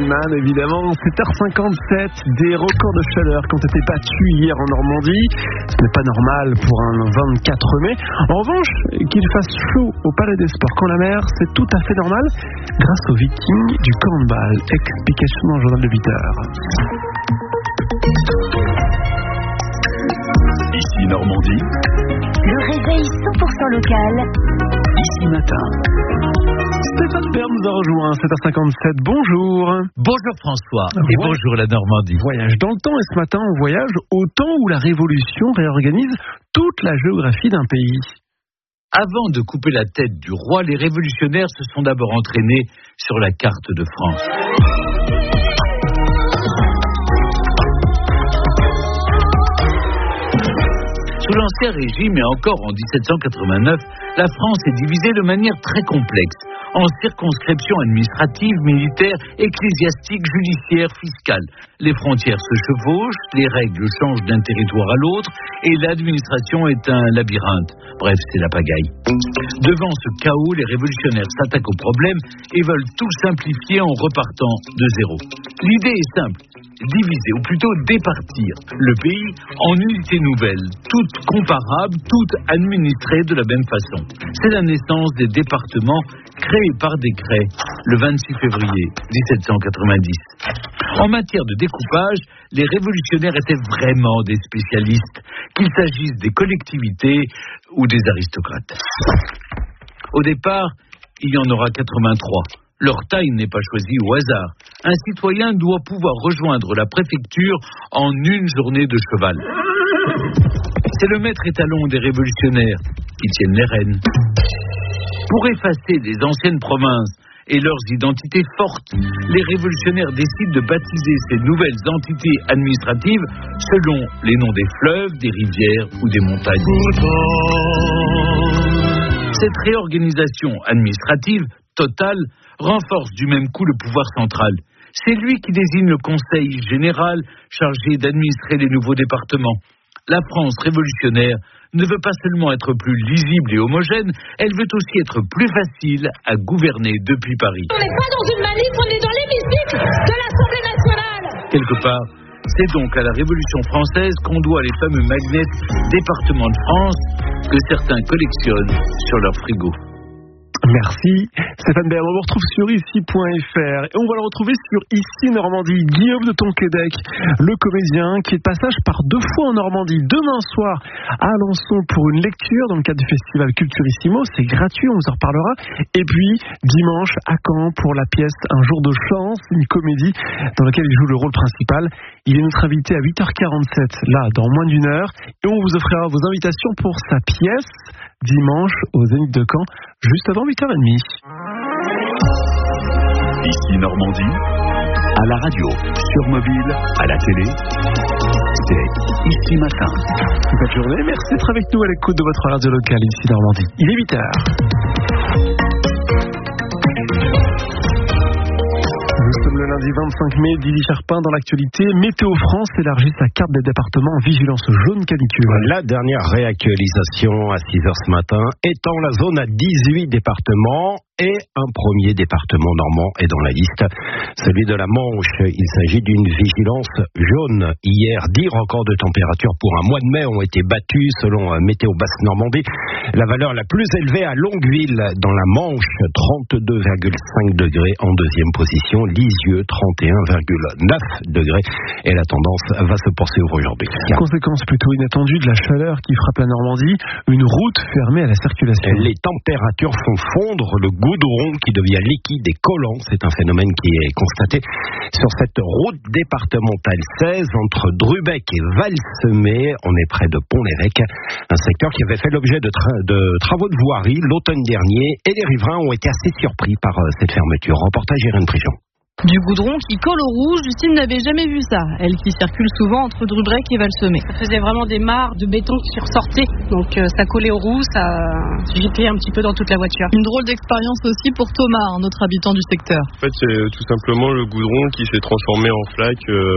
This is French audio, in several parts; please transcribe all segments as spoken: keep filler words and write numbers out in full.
Goldman, évidemment. sept heures cinquante-sept, des records de chaleur qui ont été battus hier en Normandie. Ce n'est pas normal pour un vingt-quatre mai. En revanche, qu'il fasse chaud au Palais des Sports quand la mer, c'est tout à fait normal grâce aux Vikings du handball. Explication dans le journal de huit heures. Ici Normandie. Le réveil cent pour cent local. Ici matin. Stéphane Bern nous a rejoint, sept heures cinquante-sept, bonjour. Bonjour François et Ouais. bonjour la Normandie. Voyage dans le temps et ce matin on voyage au temps où la Révolution réorganise toute la géographie d'un pays. Avant de couper la tête du roi, les révolutionnaires se sont d'abord entraînés sur la carte de France. Sous l'Ancien Régime et encore en dix-sept cent quatre-vingt-neuf, la France est divisée de manière très complexe, en circonscriptions administratives, militaires, ecclésiastiques, judiciaires, fiscales. Les frontières se chevauchent, les règles changent d'un territoire à l'autre et l'administration est un labyrinthe. Bref, c'est la pagaille. Devant ce chaos, les révolutionnaires s'attaquent au problème et veulent tout simplifier en repartant de zéro. L'idée est simple. Diviser, ou plutôt départir le pays en unités nouvelles, toutes comparables, toutes administrées de la même façon. C'est la naissance des départements créés par décret le vingt-six février dix-sept cent quatre-vingt-dix. En matière de découpage, les révolutionnaires étaient vraiment des spécialistes, qu'il s'agisse des collectivités ou des aristocrates. Au départ, il y en aura quatre-vingt-trois. Leur taille n'est pas choisie au hasard. Un citoyen doit pouvoir rejoindre la préfecture en une journée de cheval. C'est le maître étalon des révolutionnaires qui tiennent les rênes. Pour effacer les anciennes provinces et leurs identités fortes, les révolutionnaires décident de baptiser ces nouvelles entités administratives selon les noms des fleuves, des rivières ou des montagnes. Cette réorganisation administrative totale renforce du même coup le pouvoir central. C'est lui qui désigne le conseil général chargé d'administrer les nouveaux départements. La France révolutionnaire ne veut pas seulement être plus lisible et homogène, elle veut aussi être plus facile à gouverner depuis Paris. On n'est pas dans une manif, on est dans l'hémicycle de l'Assemblée nationale. Quelque part, c'est donc à la Révolution française qu'on doit les fameux magnets départements de France que certains collectionnent sur leur frigo. Merci Stéphane Bern, on vous retrouve sur ici point f r et on va le retrouver sur Ici Normandie. Guillaume de Tonquédec, le comédien qui est de passage par deux fois en Normandie, demain soir à Alençon pour une lecture dans le cadre du festival Culturissimo, c'est gratuit, on vous en reparlera, et puis dimanche à Caen pour la pièce Un jour de chance, une comédie dans laquelle il joue le rôle principal. Il est notre invité à huit heures quarante-sept, là dans moins d'une heure, et on vous offrira vos invitations pour sa pièce dimanche au Zénith de Caen, juste avant huit heures trente. Ici Normandie. À la radio, sur mobile, à la télé. C'est Ici Matin. Bonne journée, merci d'être avec nous à l'écoute de votre radio locale ici Normandie. Il est huit heures. Nous sommes le lundi vingt-cinq mai, Didier Charpin dans l'actualité. Météo France élargit sa carte des départements en vigilance jaune canicule. La dernière réactualisation à six heures ce matin étend la zone à dix-huit départements et un premier département normand est dans la liste, celui de la Manche. Il s'agit d'une vigilance jaune. Hier, dix records de température pour un mois de mai ont été battus selon Météo Basse Normandie. La valeur la plus élevée à Longueville dans la Manche, trente-deux virgule cinq degrés en deuxième position. Lisieux, trente et un virgule neuf degrés. Et la tendance va se poursuivre aujourd'hui. Conséquence plutôt inattendue de la chaleur qui frappe la Normandie, une route fermée à la circulation. Les températures font fondre le goudron qui devient liquide et collant. C'est un phénomène qui est constaté sur cette route départementale seize entre Drubec et Val-Semé. On est près de Pont-l'Évêque, un secteur qui avait fait l'objet de, tra- de travaux de voirie l'automne dernier et les riverains ont été assez surpris par euh, cette fermeture. Reportage Irène Prigent. Du goudron qui colle au rouge, Justine n'avait jamais vu ça. Elle qui circule souvent entre Drubec et Val-Semé. Ça faisait vraiment des mares de béton qui ressortaient. Donc euh, ça collait au roux, ça giclait un petit peu dans toute la voiture. Une drôle d'expérience aussi pour Thomas, un autre habitant du secteur. En fait, c'est tout simplement le goudron qui s'est transformé en flaque euh,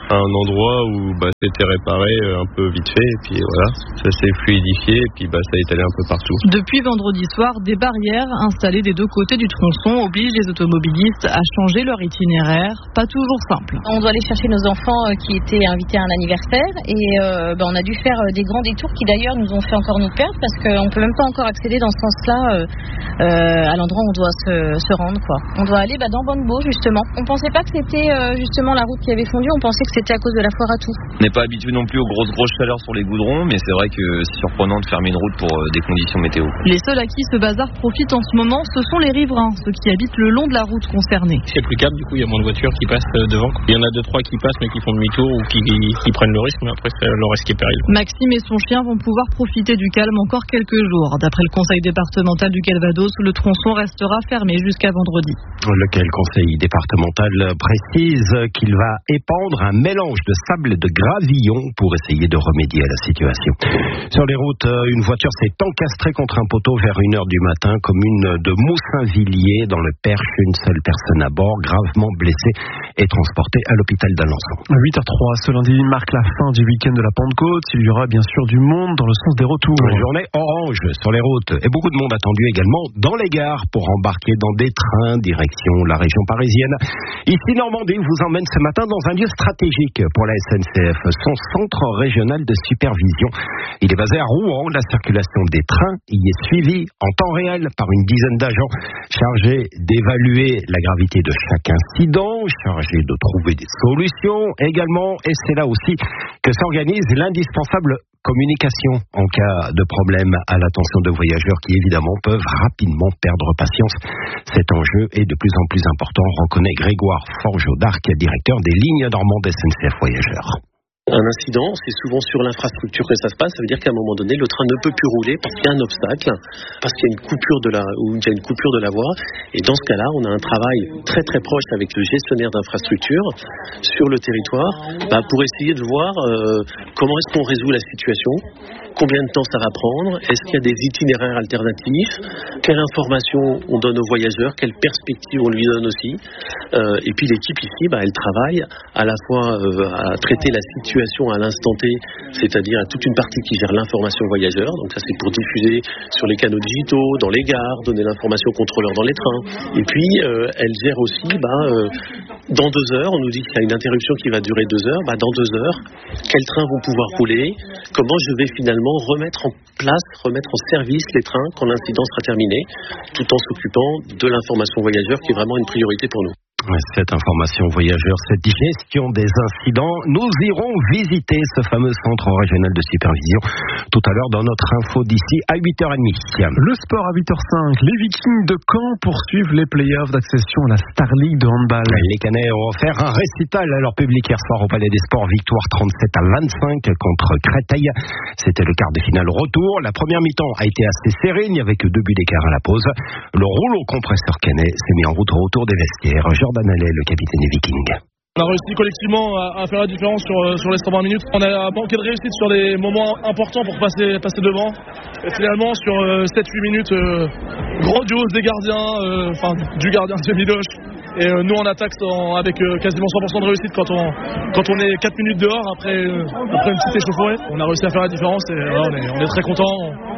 à un endroit où bah, c'était réparé un peu vite fait, et puis voilà, ça s'est fluidifié, et puis bah, ça est allé un peu partout. Depuis vendredi soir, des barrières installées des deux côtés du tronçon obligent les automobilistes à changer leur itinéraire. Pas toujours simple. On doit aller chercher nos enfants qui étaient invités à un anniversaire, et euh, bah, on a dû faire des grands détours qui d'ailleurs nous ont fait encore nous perdre, parce qu'on ne peut même pas encore accéder dans ce sens-là euh, euh, à l'endroit où on doit se, se rendre, quoi. On doit aller bah, dans Bonnebeau, justement. On ne pensait pas que c'était euh, justement la route qui avait fondu, on pensait que c'était à cause de la foire à tout. On n'est pas habitué non plus aux grosses grosses chaleurs sur les goudrons, mais c'est vrai que c'est surprenant de fermer une route pour euh, des conditions météo. Les seuls à qui ce bazar profite en ce moment, ce sont les riverains, ceux qui habitent le long de la route concernée. C'est plus calme, du coup il y a moins de voitures qui passent devant. Il y en a deux trois qui passent mais qui font demi-tour ou qui, qui, qui prennent le risque, mais après c'est le risque qui est périlleux. Maxime et son chien vont pouvoir profiter du calme encore quelques jours. D'après le conseil départemental du Calvados, le tronçon restera fermé jusqu'à vendredi. Lequel conseil départemental précise qu'il va épandre un mélange de sable et de gravillon pour essayer de remédier à la situation. Sur les routes, une voiture s'est encastrée contre un poteau vers une heure du matin, commune de Moussainvilliers dans le Perche. Une seule personne à bord, gravement blessée, est transportée à l'hôpital d'Alençon. huit heures trois, ce lundi marque la fin du week-end de la Pentecôte. Il y aura bien sûr du monde dans le sens des retours. Une journée orange sur les routes et beaucoup de monde attendu également dans les gares pour embarquer dans des trains direction la région parisienne. Ici Normandie vous emmène ce matin dans un lieu stratégique pour la S N C F, son centre régional de supervision. Il est basé à Rouen. La circulation des trains y est suivie en temps réel par une dizaine d'agents chargés d'évaluer la gravité de chaque incident, chargés de trouver des solutions également, et c'est là aussi que s'organise l'indispensable communication en cas de problème à l'attention de voyageurs qui évidemment peuvent rapidement perdre patience. Cet enjeu est de plus en plus important, reconnaît Grégoire Forgeau d'Arc, directeur des lignes normandes S N C F Voyageurs. Un incident, c'est souvent sur l'infrastructure que ça se passe. Ça veut dire qu'à un moment donné, le train ne peut plus rouler parce qu'il y a un obstacle, parce qu'il y a une coupure de la, ou il y a une coupure de la voie. Et dans ce cas-là, on a un travail très très proche avec le gestionnaire d'infrastructure sur le territoire, bah, pour essayer de voir euh, comment est-ce qu'on résout la situation, combien de temps ça va prendre, est-ce qu'il y a des itinéraires alternatifs, quelle information on donne aux voyageurs, quelle perspective on lui donne aussi. Euh, et puis l'équipe ici, bah, elle travaille à la fois euh, à traiter la situation à l'instant T, c'est-à-dire à toute une partie qui gère l'information voyageur, donc ça c'est pour diffuser sur les canaux digitaux, dans les gares, donner l'information aux contrôleurs dans les trains. Et puis euh, elle gère aussi, bah, euh, dans deux heures, on nous dit qu'il y a une interruption qui va durer deux heures, bah, dans deux heures, quels trains vont pouvoir rouler, comment je vais finalement remettre en place, remettre en service les trains quand l'incident sera terminé, tout en s'occupant de l'information voyageur qui est vraiment une priorité pour nous. Cette information voyageur, cette gestion des incidents, nous irons visiter ce fameux centre régional de supervision tout à l'heure dans notre info d'ici à huit heures trente. Le sport à huit heures cinq, les Vikings de Caen poursuivent les playoffs d'accession à la Star League de handball. Les Canets ont offert un récital à leur public hier soir au Palais des Sports, victoire trente-sept à vingt-cinq contre Créteil. C'était le quart de finale retour. La première mi-temps a été assez serrée, il n'y avait que deux buts d'écart à la pause. Le rouleau compresseur Canet s'est mis en route au retour des vestiaires. Jordan Allais, le capitaine des Vikings. On a réussi collectivement à, à faire la différence sur, sur les cent vingt minutes. On a manqué de réussite sur des moments importants pour passer, passer devant. Et finalement, sur euh, sept huit minutes, euh, grandiose des gardiens, euh, enfin du gardien de Miloche. Et euh, nous, on attaque en, avec euh, quasiment cent pour cent de réussite quand on, quand on est quatre minutes dehors après, euh, après une petite échauffourée. On a réussi à faire la différence et voilà, on, est, on est très contents.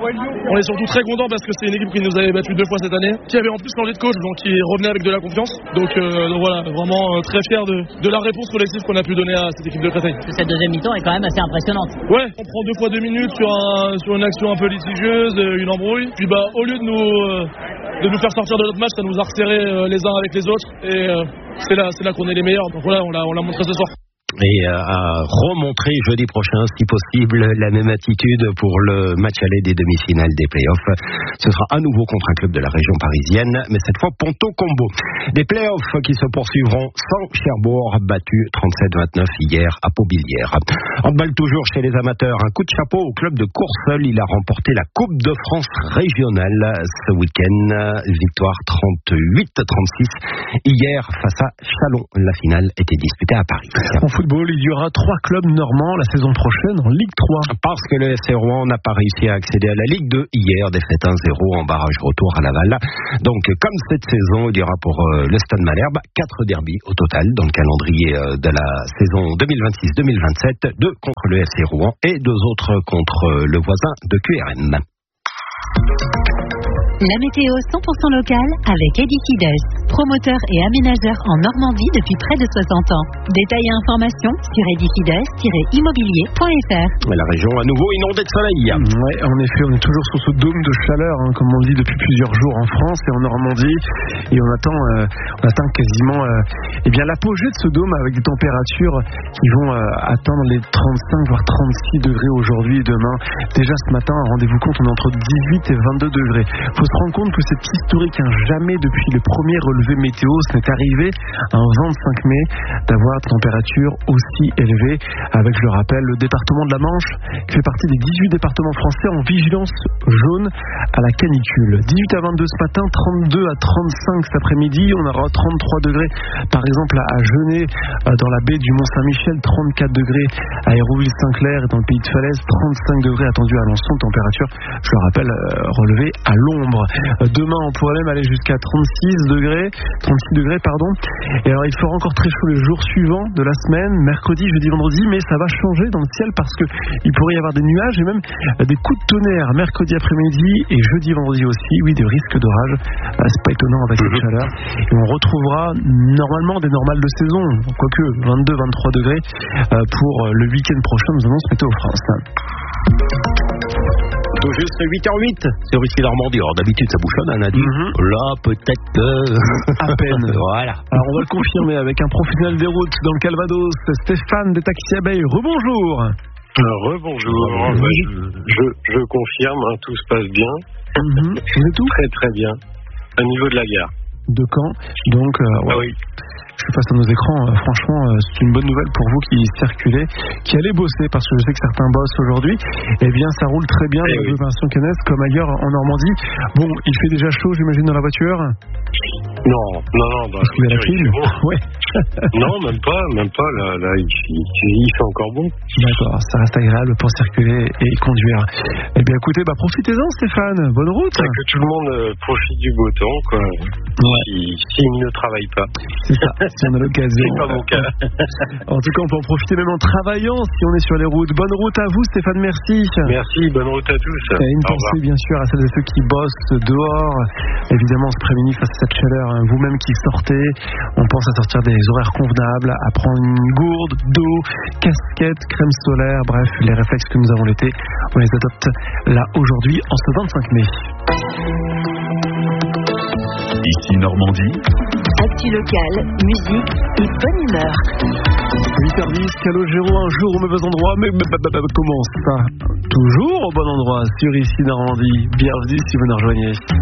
On est surtout très contents parce que c'est une équipe qui nous avait battu deux fois cette année, qui avait en plus changé de coach, donc qui revenait avec de la confiance. Donc, euh, donc voilà, vraiment euh, très fier de, de la réponse collective qu'on a pu donner à cette équipe de Créteil. Cette deuxième mi-temps est quand même assez impressionnante. Ouais, on prend deux fois deux minutes sur, un, sur une action un peu litigieuse, une embrouille. Puis bah au lieu de nous, euh, de nous faire sortir de notre match, ça nous a resserrés euh, les uns avec les autres. Et euh, c'est là, c'est là qu'on est les meilleurs. Donc voilà, on l'a, on l'a montré ce soir. Et à remontrer jeudi prochain, si possible, la même attitude pour le match aller des demi-finales des playoffs. Ce sera à nouveau contre un club de la région parisienne, mais cette fois Ponto Combo. Des playoffs qui se poursuivront sans Cherbourg, battu trente-sept vingt-neuf hier à Paubilière. Handball toujours chez les amateurs, un coup de chapeau au club de Courseulles. Il a remporté la Coupe de France régionale ce week-end. Victoire trente-huit trente-six hier face à Chalon. La finale était disputée à Paris. football, il y aura trois clubs normands la saison prochaine en Ligue trois. Parce que le F C Rouen n'a pas réussi à accéder à la Ligue deux hier, défaite un zéro en barrage retour à Laval. Donc, comme cette saison, il y aura pour euh, le Stade Malherbe quatre derbys au total dans le calendrier euh, de la saison deux mille vingt-six deux mille vingt-sept, deux contre le F C Rouen et deux autres contre euh, le voisin de Q R M. La météo cent pour cent locale avec Edifides, promoteur et aménageur en Normandie depuis près de soixante ans. Détails et informations sur edifides tiret immobilier point f r. La région à nouveau inondée de soleil. Ouais, en effet, on est toujours sur ce dôme de chaleur, hein, comme on dit depuis plusieurs jours en France et en Normandie, et on attend, euh, on attend quasiment, euh, eh bien l'apogée de ce dôme avec des températures qui vont euh, atteindre les trente-cinq voire trente-six degrés aujourd'hui et demain. Déjà ce matin, rendez-vous compte, on est entre dix-huit et vingt-deux degrés. Faut se rendre compte que c'est historique, hein, jamais depuis les premiers relevés météo, ce n'est arrivé un vingt-cinq mai d'avoir des températures aussi élevées, avec, je le rappelle, le département de la Manche qui fait partie des dix-huit départements français en vigilance jaune à la canicule. dix-huit à vingt-deux ce matin, trente-deux à trente-cinq cet après-midi, on aura trente-trois degrés par exemple à Genêt, dans la baie du Mont-Saint-Michel, trente-quatre degrés à Hérouville-Saint-Clair et dans le pays de Falaise, trente-cinq degrés attendus à Alençon, température, je le rappelle, relevée à l'ombre. Demain, on pourrait même aller jusqu'à trente-six degrés, trente-six degrés, pardon. Et alors, il fera encore très chaud les jours suivants de la semaine, mercredi, jeudi, vendredi, mais ça va changer dans le ciel parce que il pourrait y avoir des nuages et même des coups de tonnerre mercredi après-midi et jeudi, vendredi aussi. Oui, des risques d'orage. Ah, c'est pas étonnant avec cette chaleur. Et on retrouvera normalement des normales de saison, quoique vingt-deux à vingt-trois degrés pour le week-end prochain, nous annonce Météo France. Tout juste huit heures huit sur ici Normandie. Alors d'habitude ça bouchonne, on a dit. Mm-hmm. Là peut-être que... à peine. Voilà. Alors on va le confirmer avec un professionnel des routes dans le Calvados, Stéphane des Taxis Abeilles. Rebonjour. Rebonjour. Bah, je, je, je confirme, hein, tout se passe bien. Mm-hmm. Vous êtes où? Très très bien. Au niveau de la gare. De Caen. Donc, euh, ouais. Ah oui. Je suis face à nos écrans, euh, franchement, euh, c'est une bonne nouvelle pour vous qui circulez, qui allez bosser, parce que je sais que certains bossent aujourd'hui. Eh bien, ça roule très bien dans l'agglomération caennaise, comme ailleurs en Normandie. Bon, il fait déjà chaud, j'imagine, dans la voiture? Non, non, non, dans parce la voiture, il fait bon. Ouais. Non, même pas, même pas, là, là il, il, il fait encore bon. D'accord, ça reste agréable pour circuler et conduire. Eh bien, écoutez, bah, profitez-en, Stéphane, bonne route. C'est que tout le monde euh, profite du beau temps, quoi. Ouais. S'il si, si ne travaille pas. C'est ça, si on a l'occasion. C'est pas mon cas. En tout cas, on peut en profiter même en travaillant si on est sur les routes. Bonne route à vous, Stéphane, merci. Merci, bonne route à tous. Et une Au pensée, revoir. Bien sûr, à celles et ceux qui bossent dehors. Évidemment, cet après-midi, face à cette chaleur, hein, vous-même qui sortez, on pense à sortir des horaires convenables, à prendre une gourde d'eau, casquette, crème solaire, bref, les réflexes que nous avons l'été, on les adopte là aujourd'hui, en ce vingt-cinq mai. Ici Normandie. Actu locale, musique et bonne humeur. huit heures dix, Calogero, un jour au mauvais endroit, mais, mais, mais, mais comment ça? Toujours au bon endroit, sur Ici Normandie. Bienvenue si vous nous rejoignez.